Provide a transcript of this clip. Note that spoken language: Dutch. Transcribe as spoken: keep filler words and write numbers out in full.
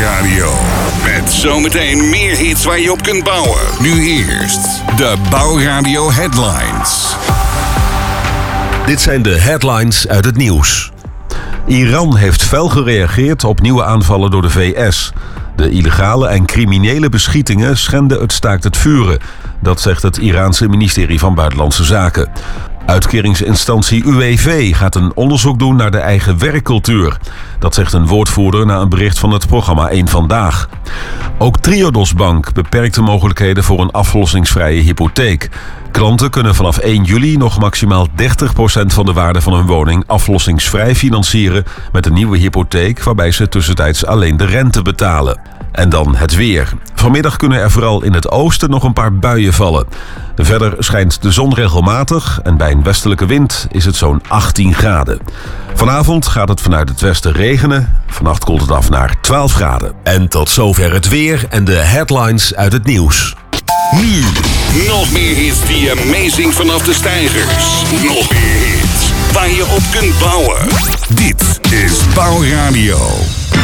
Bouwradio. Met zometeen meer hits waar je op kunt bouwen. Nu eerst de Bouwradio Headlines. Dit zijn de headlines uit het nieuws. Iran heeft fel gereageerd op nieuwe aanvallen door de V S. De illegale en criminele beschietingen schenden het staakt het vuren. Dat zegt het Iraanse ministerie van Buitenlandse Zaken. Uitkeringsinstantie U W V gaat een onderzoek doen naar de eigen werkcultuur. Dat zegt een woordvoerder na een bericht van het programma één Vandaag. Ook Triodos Bank beperkt de mogelijkheden voor een aflossingsvrije hypotheek. Klanten kunnen vanaf één juli nog maximaal dertig procent van de waarde van hun woning aflossingsvrij financieren met een nieuwe hypotheek waarbij ze tussentijds alleen de rente betalen. En dan het weer. Vanmiddag kunnen er vooral in het oosten nog een paar buien vallen. Verder schijnt de zon regelmatig en bij een westelijke wind is het zo'n achttien graden. Vanavond gaat het vanuit het westen regenen. Vannacht koelt het af naar twaalf graden. En tot zover het weer en de headlines uit het nieuws. Nu, nog meer hits die amazing vanaf de stijgers. Nog meer hits waar je op kunt bouwen. Dit is Bouwradio.